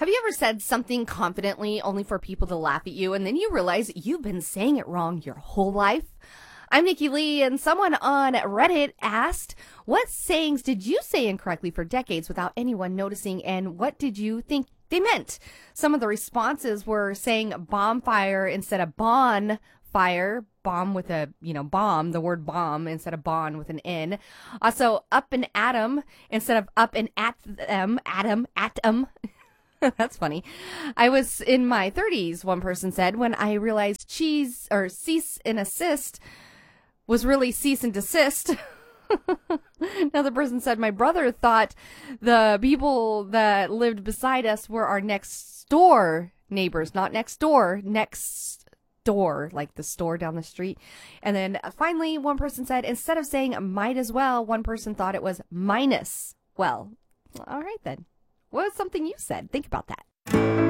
Have you ever said something confidently only for people to laugh at you, and then you realize you've been saying it wrong your whole life? I'm Nikki Lee, and someone on Reddit asked, what sayings did you say incorrectly for decades without anyone noticing, and what did you think they meant? Some of the responses were saying bonfire instead of bonfire, bomb with a, bomb, the word bomb instead of bon with an N. Also, up and atom instead of up and at them, atom. That's funny. I was in my 30s, one person said, when I realized cease and assist was really cease and desist. Another person said, my brother thought the people that lived beside us were our next door neighbors, not next door, next door, like the store down the street. And then finally, one person said, instead of saying might as well, one person thought it was minus well. All right, then. What was something you said? Think about that.